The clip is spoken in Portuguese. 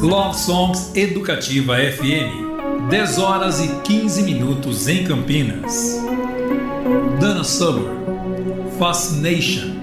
Love Songs Educativa FM, 10 horas e 15 minutos em Campinas. Dana Summer, Fascination.